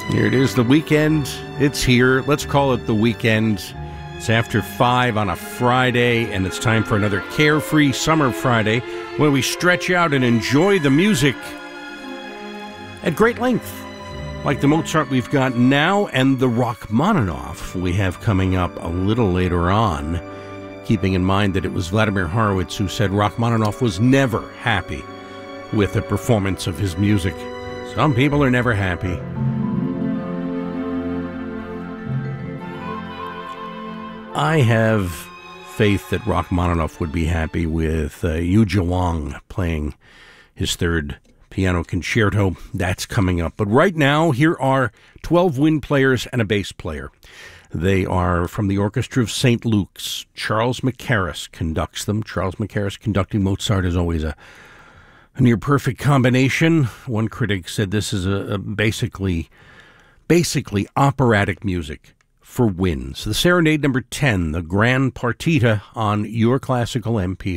Here it is, the weekend. It's here. Let's call it the weekend. It's after 5 on a Friday, and it's time for another carefree summer Friday where we stretch out and enjoy the music at great length, like the Mozart we've got now and the Rachmaninoff we have coming up a little later on, keeping in mind that it was Vladimir Horowitz who said Rachmaninoff was never happy with a performance of his music. Some people are never happy. I have faith that Rachmaninoff would be happy with Yu Zhiwang playing his third piano concerto. That's coming up. But right now, here are 12 wind players and a bass player. They are from the Orchestra of St. Luke's. Charles Mackerras conducts them. Charles Mackerras conducting Mozart is always a near-perfect combination. One critic said this is a basically operatic music for winds. The Serenade number 10, the Grand Partita on Your Classical MP3.